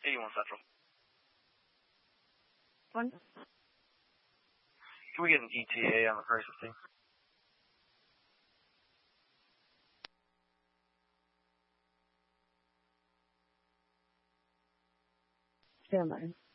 81 Central. One. Can we get an ETA on the first 15? Stand by.